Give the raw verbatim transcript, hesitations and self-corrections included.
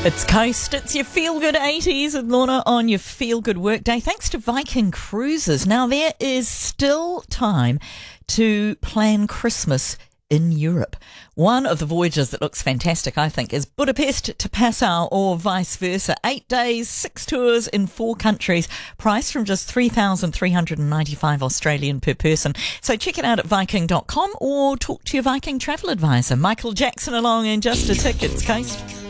It's Coast. It's your feel-good eighties with Lorna on your feel-good workday. Thanks to Viking Cruises. Now, there is still time to plan Christmas in Europe. One of the voyages that looks fantastic, I think, is Budapest to Passau or vice versa. Eight days, six tours in four countries, priced from just three thousand three hundred ninety-five Australian per person. So check it out at viking dot com or talk to your Viking travel advisor. Michael Jackson along in just a tick. It's Coast.